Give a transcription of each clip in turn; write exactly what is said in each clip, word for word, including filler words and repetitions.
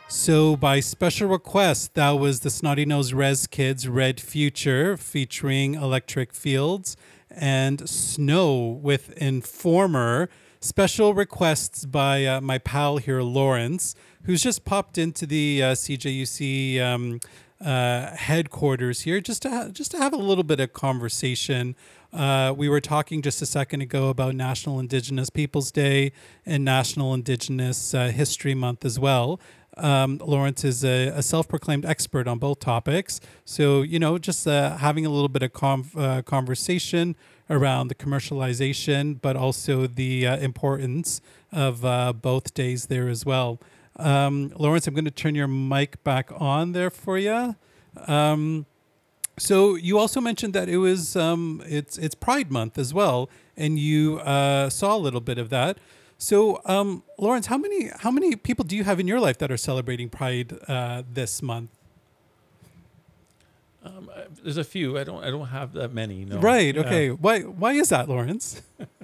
So, by special request, that was the Snotty Nose Res Kids Red Future featuring Electric Fields and Snow with Informer. Special requests by uh, my pal here, Lawrence, who's just popped into the uh, C J U C um, uh, headquarters here just to, ha- just to have a little bit of conversation. Uh, we were talking just a second ago about National Indigenous Peoples Day and National Indigenous uh, History Month as well. Um, Lawrence is a, a self-proclaimed expert on both topics. So, you know, just uh, having a little bit of com- uh, conversation around the commercialization, but also the uh, importance of uh, both days there as well. Um, Lawrence, I'm going to turn your mic back on there for you. Um, so you also mentioned that it was um, it's it's Pride Month as well, and you uh, saw a little bit of that. So, um, Lawrence, how many how many people do you have in your life that are celebrating Pride uh, this month? Um, I- there's a few. I don't. I don't have that many. No. Right. Yeah. Okay. Why why is that, Lawrence?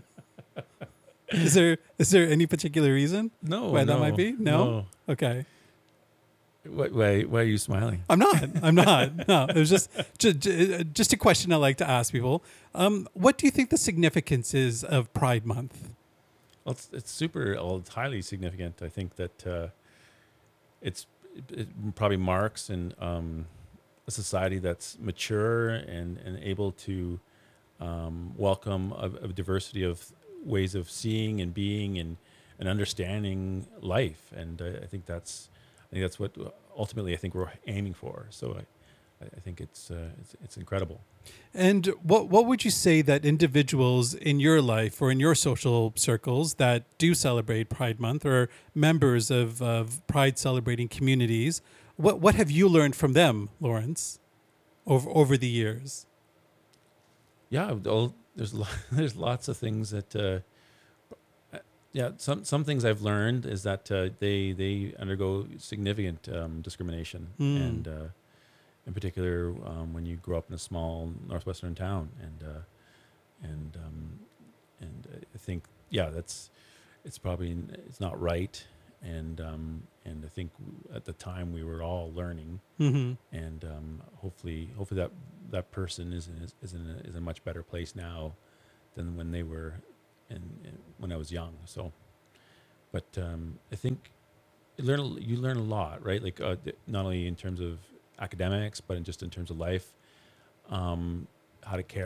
Is there is there any particular reason No. why that might No. be? No. No. Okay. Why, why? Why are you smiling? I'm not. I'm not. No. It was just just, just a question I like to ask people. Um, what do you think the significance is of Pride Month? Well, it's it's super. Well, it's highly significant. I think that uh, it's it, it probably marks and um, a society that's mature and and able to um, welcome a, a diversity of ways of seeing and being and and understanding life. And I, I think that's I think that's what ultimately I think we're aiming for. So I, I think it's uh, it's it's incredible. And what what would you say that individuals in your life or in your social circles that do celebrate Pride Month or members of, of Pride celebrating communities, what what have you learned from them, Lawrence, over over the years? Yeah, well, there's lo- there's lots of things that uh, uh, yeah some some things I've learned is that uh, they they undergo significant um, discrimination Mm. and uh, in particular um, when you grow up in a small northwestern town and uh, and um, and I think yeah that's it's probably n- it's not right and um, and I think w- at the time we were all learning Hmm. and um, hopefully hopefully that that person is in, is in a, is in a much better place now than when they were in, in when I was young. So, but um, I think you learn a- you learn a lot, right? Like uh, th- not only in terms of academics, but in just in terms of life, um, how to care